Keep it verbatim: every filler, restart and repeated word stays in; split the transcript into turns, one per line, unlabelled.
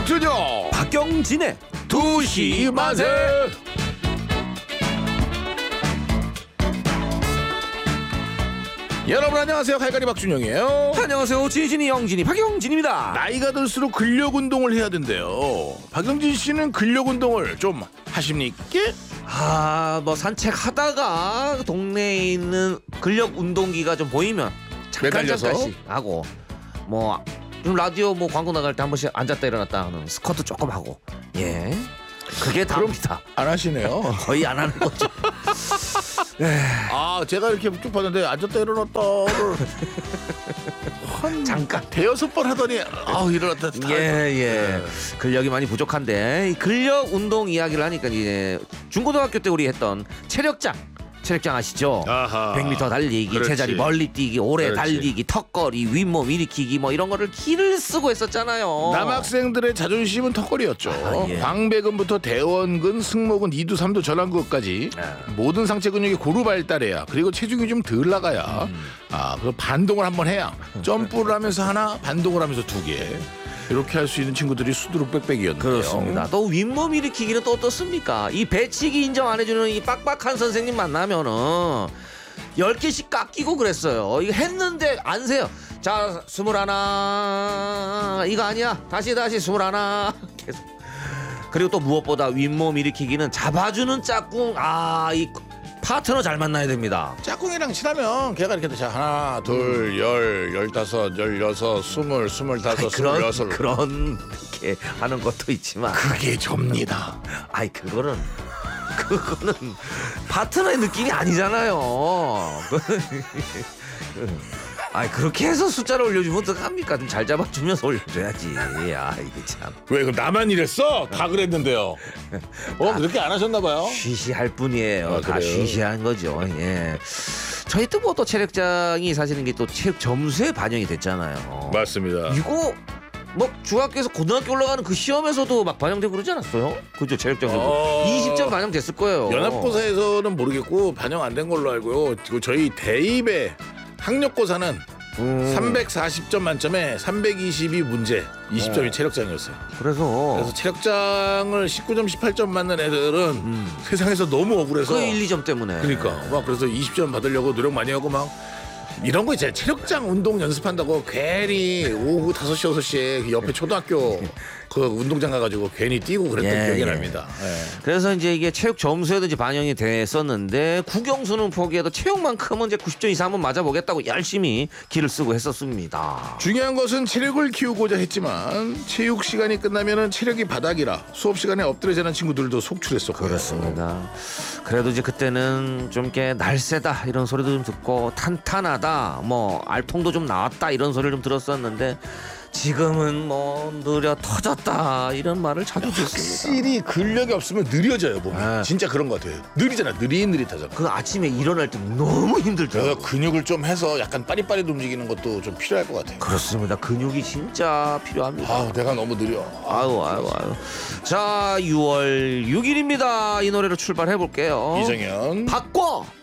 박준영
박경진의
두시 만세. 여러분 안녕하세요. 갈갈이 박준영이에요.
안녕하세요. 진신이 영진이 박경진입니다.
나이가 들수록 근력 운동을 해야 된대요. 박경진 씨는 근력 운동을 좀 하십니까?
아, 뭐 산책하다가 동네에 있는 근력 운동기가 좀 보이면 잠깐
매달려서?
잠깐씩 하고, 뭐 좀 라디오 뭐 광고 나갈 때 한 번씩 앉았다 일어났다 하는 스쿼트 조금 하고, 예, 그게 다입니다.
안 하시네요.
거의 안 하는 거죠.
아, 제가 이렇게 쭉 봤는데 앉았다 일어났다를 한
잠깐
대여섯 번 하더니 아우 일어났다.
예, 예. 근력이 많이 부족한데 이 근력 운동 이야기를 하니까 이제 중고등학교 때 우리 했던 체력장 체력장 아시죠?
아하.
백 미터 달리기,
그렇지.
제자리 멀리 뛰기, 오래
그렇지.
달리기, 턱걸이, 윗몸 일으키기 뭐 이런 거를 기를 쓰고 했었잖아요.
남학생들의 자존심은 턱걸이였죠.
아, 예.
광배근부터 대원근, 승모근, 이두, 삼두, 전완근까지
아.
모든 상체 근육이 고루 발달해야, 그리고 체중이 좀 덜 나가야,
음.
아, 그 반동을 한번 해야, 점프를 하면서 하나, 반동을 하면서 두 개, 이렇게 할 수 있는 친구들이 수두룩 빽빽이었는데요.
그렇습니다. 또 윗몸 일으키기는 또 어떻습니까? 이 배치기 인정 안 해주는 이 빡빡한 선생님 만나면은 열 개씩 깎이고 그랬어요. 이거 했는데 안 세요. 자, 스물하나 이거 아니야. 다시 다시 스물하나 계속. 그리고 또 무엇보다 윗몸 일으키기는 잡아주는 짝꿍. 아, 이 파트너 잘 만나야 됩니다.
짝꿍이랑 친하면 걔가 이렇게 자 하나, 둘, 열, 열다섯, 열여섯, 스물, 스물다섯,
아이, 그런
스물여섯.
그런 이렇게 하는 것도 있지만,
그게 접니다.
아이 그거는 그거는 파트너의 느낌이 아니잖아요. 아이 그렇게 해서 숫자를 올려주면 어떡합니까? 좀 잘 잡아주면서 올려줘야지. 아 이게 참
왜, 그럼 나만 이랬어? 다 그랬는데요. 어, 그렇게 안 하셨나봐요.
쉬쉬할 뿐이에요.
아,
다
그래요?
쉬쉬한 거죠. 예. 저희 또 뭐 또 체력장이 사실은 이게 또 체육 점수에 반영이 됐잖아요.
맞습니다.
이거 뭐 중학교에서 고등학교 올라가는 그 시험에서도 막 반영되고 그러지 않았어요? 그죠? 체력장도
어...
이십 점 반영됐을 거예요.
연합고사에서는 모르겠고 반영 안 된 걸로 알고요. 그리고 저희 대입의 학력고사는
음.
삼백사십 점 만점에 삼백이십이 문제, 이십 점이
어.
체력장이었어요.
그래서
그래서 체력장을 십구 점, 십팔 점 맞는 애들은
음.
세상에서 너무 억울해서.
그 일, 이 점 때문에.
그러니까 막 그래서 이십 점 받으려고 노력 많이 하고 막 이런 거 있잖아요. 체력장 운동 연습한다고 괜히 오후 다섯 시, 여섯 시에 옆에 초등학교 그 운동장 가가지고 괜히 뛰고 그랬던
예,
기억이
예.
납니다. 예.
그래서 이제 이게 체육 점수에도 이제 반영이 됐었는데, 국영수는 포기해도 체육만큼은 이제 구십 점 이상은 맞아보겠다고 열심히 기를 쓰고 했었습니다.
중요한 것은 체력을 키우고자 했지만 체육 시간이 끝나면은 체력이 바닥이라 수업 시간에 엎드려 자는 친구들도 속출했었고요.
그렇습니다. 그래도 이제 그때는 좀 이렇게 날쌔다 이런 소리도 좀 듣고, 탄탄하다, 뭐 알통도 좀 나왔다 이런 소리를 좀 들었었는데, 지금은 뭐 느려 터졌다 이런 말을 자주 듣습니다.
확실히 근력이 없으면 느려져요 몸이.
아.
진짜 그런 것 같아요. 느리잖아. 느릿느릿하잖아.
그 아침에 일어날 때 너무 힘들더라고요.
그래서 근육을 좀 해서 약간 빠릿빠릿 움직이는 것도 좀 필요할 것 같아요.
그렇습니다. 근육이 진짜 필요합니다.
아, 내가 너무 느려.
아유 아유 아유. 자, 유월 육 일입니다. 이 노래로 출발해 볼게요.
이정현
바꿔